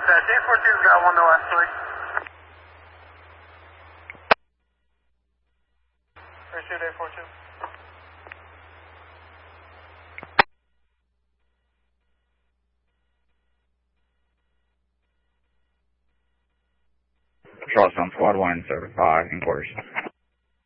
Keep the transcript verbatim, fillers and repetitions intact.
Day four two's got one to West three. three two, Day four two. Charleston Squad one, Service five, in quarters.